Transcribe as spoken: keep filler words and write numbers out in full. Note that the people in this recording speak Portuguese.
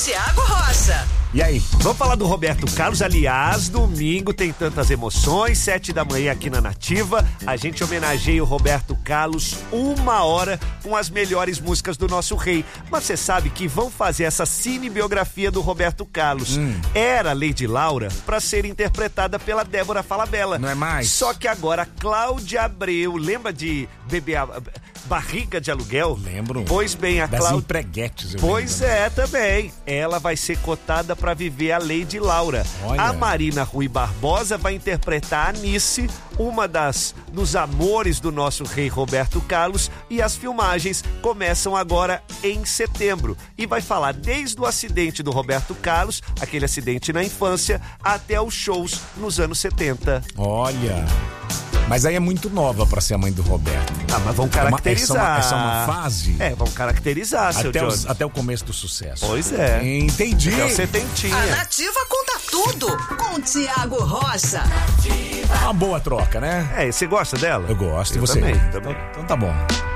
Tiago Rocha. E aí? Vamos falar do Roberto Carlos. Aliás, domingo tem tantas emoções, sete da manhã aqui na Nativa. A gente homenageia o Roberto Carlos uma hora com as melhores músicas do nosso rei. Mas você sabe que vão fazer essa cinebiografia do Roberto Carlos. Hum. Era Lady Laura para ser interpretada pela Débora Falabella. Não é mais? Só que agora Cláudia Abreu, lembra de Bebê a... Barriga de Aluguel? Lembro. Pois bem, a das Cláudia... empreguetes. Eu pois lembro. é, também. Ela vai ser cotada para viver a Lady Laura. Olha. A Marina Rui Barbosa vai interpretar a Anice, uma das dos amores do nosso rei Roberto Carlos, e as filmagens começam agora em setembro. E vai falar desde o acidente do Roberto Carlos, aquele acidente na infância, até os shows nos anos setenta. Olha... Mas aí é muito nova pra ser a mãe do Roberto. Ah, mas vão caracterizar. É uma, essa é uma fase? É, vão caracterizar, seu até, Jones. os, até o começo do sucesso. Pois é. Entendi. Até o setentinha. A Nativa conta tudo com Tiago Rocha. Uma boa troca, né? É, você gosta dela? Eu gosto. Eu e você? também, também. Então, então tá bom.